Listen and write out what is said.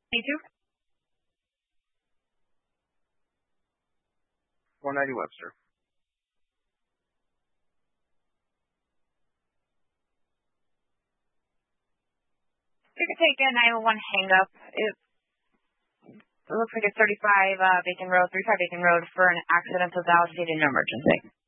Thank you. 490 Webster. You can take a 911 hang up. It looks like it's 35 Bacon Road for an accidental validity and emergency.